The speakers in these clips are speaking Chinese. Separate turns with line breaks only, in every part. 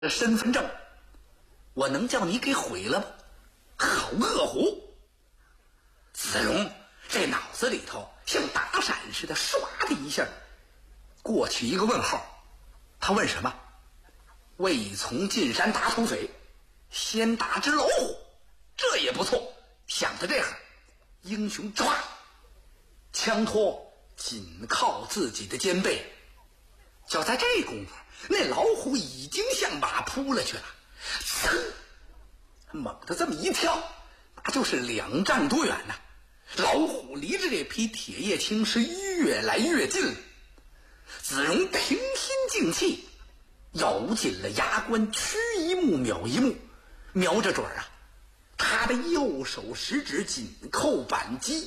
身份证，我能叫你给毁了吗？好恶虎！子荣这脑子里头像打闪似的，唰的一下过去一个问号。他问什么？未从进山打土匪，先打只老虎，这也不错。想到这儿，英雄抓枪托紧靠自己的肩背。就在这功夫，那老虎已经向马扑了去了，噌，猛地这么一跳，那就是2丈多远呐！老虎离着这匹铁叶青是越来越近了。子荣平心静气，咬紧了牙关，趋一目秒一目，瞄着准啊！他的右手食指紧扣扳机，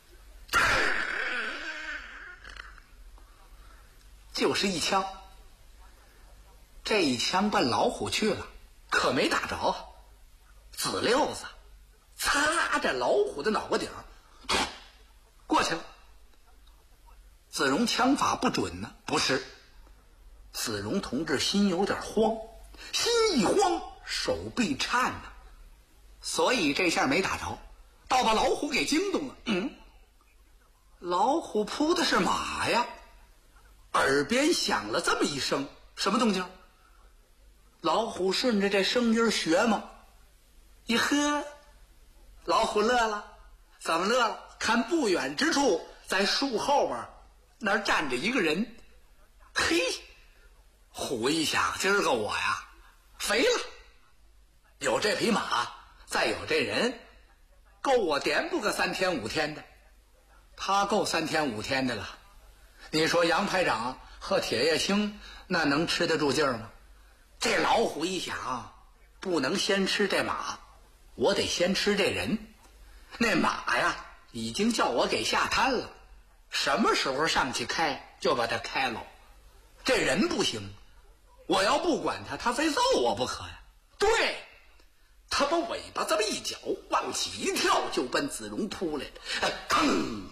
就是一枪。这一枪奔老虎去了，可没打着，子溜子擦着老虎的脑瓜顶过去了。子荣枪法不准呢？不是，子荣同志心有点慌，心一慌手臂颤呢，所以这下没打着，倒把老虎给惊动了。老虎扑的是马呀，耳边响了这么一声，什么动静？老虎顺着这声音学嘛，一呵，老虎乐了。怎么乐了？看不远之处，在树后边那儿站着一个人。嘿，虎一想，今儿个我呀肥了，有这匹马，再有这人，够我点补个3天5天的。他够3天5天的了，你说杨排长和铁叶青那能吃得住劲儿吗？这老虎一想，不能先吃这马，我得先吃这人。那马呀已经叫我给下滩了，什么时候上去开就把它开了。这人不行，我要不管他，他非揍我不可呀。对，他把尾巴这么一搅，往起一跳，就奔子荣扑来了。腾，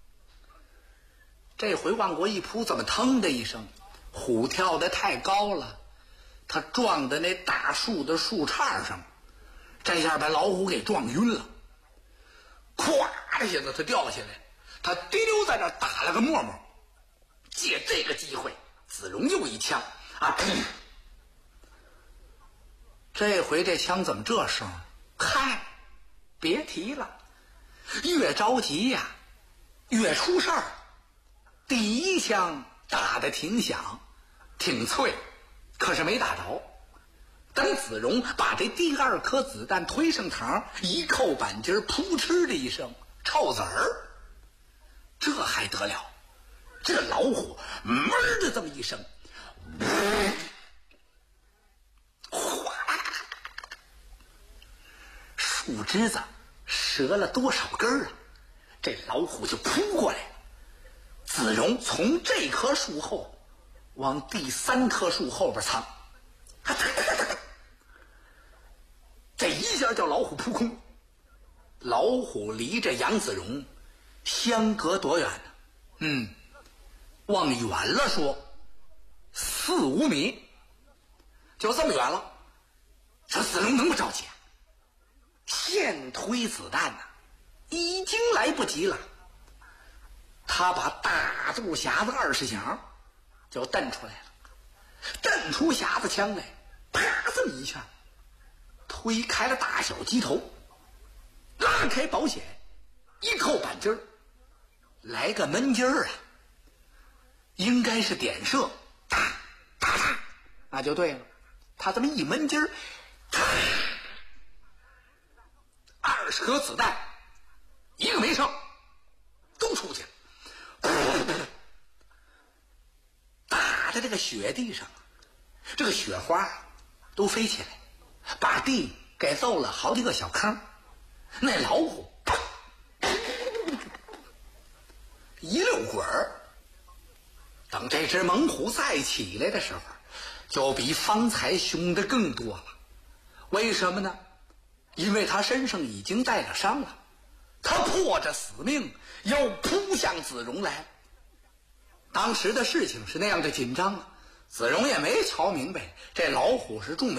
这回往过一扑，怎么腾的一声？虎跳得太高了，他撞在那大树的树杈上，这下把老虎给撞晕了。咵的一下子他掉下来，他滴溜在那打了个沫沫。借这个机会，子荣又一枪啊！这回这枪怎么这声？嗨，别提了，越着急呀越出事儿。第一枪打得挺响挺脆，可是没打着。等子荣把这第2颗子弹推上膛，一扣扳机，扑哧的一声，臭子儿，这还得了？这老虎闷的这么一声，哗啦啦，树枝子折了多少根啊？这老虎就扑过来了。子荣从这棵树后往第3棵树后边藏，这一下叫老虎扑空。老虎离着杨子荣相隔多远呢？往远了说4、5米，就这么远了。这子荣能不着急啊？现推子弹呢，已经来不及了。他把大肚匣子20响就蹬出来了，蹬出匣子枪来，啪这么一下推开了大小机头，拉开保险，一扣扳机，来个闷劲儿啊，应该是点射，哒哒哒，那就对了。他这么一闷劲儿，20颗子弹一个没剩，都出去了。打在这个雪地上，这个雪花都飞起来，把地给揍了好几个小坑。那老虎一溜滚儿，等这只猛虎再起来的时候，就比方才凶的更多了。为什么呢？因为他身上已经带了伤了，他迫着死命要扑向子荣来。当时的事情是那样的紧张啊， 子荣也没瞧明白，这老虎是中